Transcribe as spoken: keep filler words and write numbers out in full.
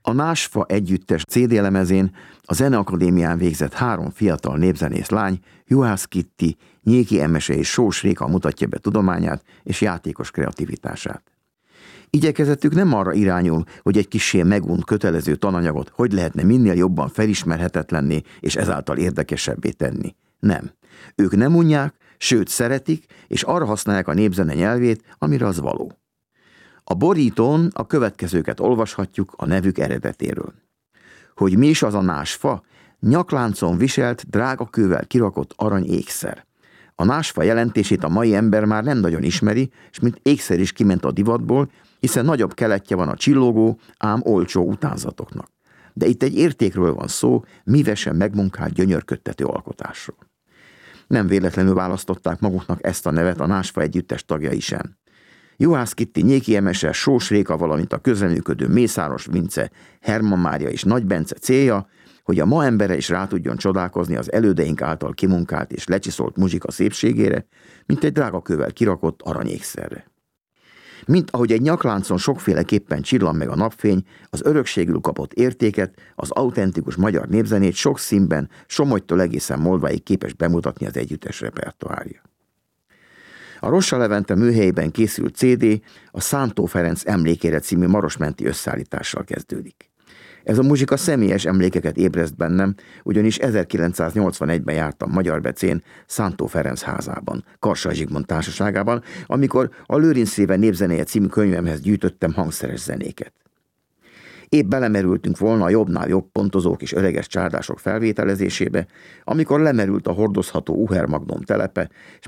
A Násfa együttes cé dé lemezén a Zeneakadémián végzett három fiatal népzenész lány, Juhász Kitti, Nyéki Emese és Sós Réka mutatja be tudományát és játékos kreativitását. Igyekezetük nem arra irányul, hogy egy kissé megunt kötelező tananyagot hogy lehetne minél jobban felismerhetetlenné és ezáltal érdekesebbé tenni. Nem. Ők nem unják, sőt szeretik, és arra használják a népzene nyelvét, amire az való. A borítón a következőket olvashatjuk a nevük eredetéről. Hogy mi is az a násfa? Nyakláncon viselt, drága kővel kirakott arany ékszer. A násfa jelentését a mai ember már nem nagyon ismeri, és mint ékszer is kiment a divatból, hiszen nagyobb keletje van a csillogó, ám olcsó utánzatoknak. De itt egy értékről van szó, mívesen megmunkált gyönyörködtető alkotásról. Nem véletlenül választották maguknak ezt a nevet a Násfa együttes tagjai sem. Juhász Kitti, Nyéki Emese, Sós Réka, valamint a közreműködő Mészáros Vince, Herman Mária és Nagy Bence célja, hogy a ma embere is rá tudjon csodálkozni az elődeink által kimunkált és lecsiszolt muzsika szépségére, mint egy drága kővel kirakott aranyékszerre. Mint ahogy egy nyakláncon sokféleképpen csillan meg a napfény, az örökségül kapott értéket, az autentikus magyar népzenét sok színben, Somogytól egészen Moldváig képes bemutatni az együttes repertoárja. A Rossa Levente műhelyében készült cé dé a Szántó Ferenc emlékére című marosmenti összeállítással kezdődik. Ez a muzsika személyes emlékeket ébreszt bennem, ugyanis ezerkilencszáznyolcvanegyben jártam Magyarbecén, Szántó Ferenc házában, Karsai Zsigmond társaságában, amikor a Lőrincéve népzenéje című könyvemhez gyűjtöttem hangszeres zenéket. Épp belemerültünk volna a jobbnál jobb pontozók és öreges csárdások felvételezésébe, amikor lemerült a hordozható Uher Magnum telepe, és